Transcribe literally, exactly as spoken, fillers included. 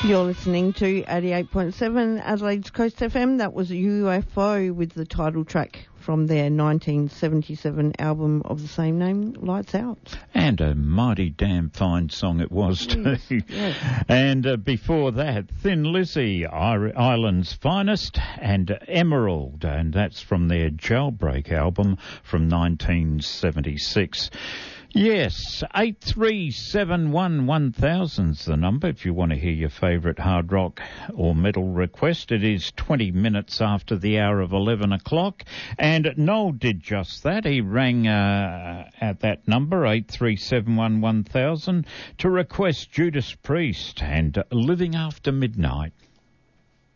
You're listening to eighty-eight point seven Adelaide's Coast F M. That was U F O with the title track from their nineteen seventy-seven album of the same name, Lights Out. And a mighty damn fine song it was too. Yes, yes. And uh, before that, Thin Lizzy, I- Ireland's Finest, and Emerald, and that's from their Jailbreak album from nineteen seventy-six. Yes, eight three seven one one thousand's the number if you want to hear your favourite hard rock or metal request. It is twenty minutes after the hour of eleven o'clock, and Noel did just that. He rang uh, at that number, eight three seven one one thousand, to request Judas Priest and Living After Midnight.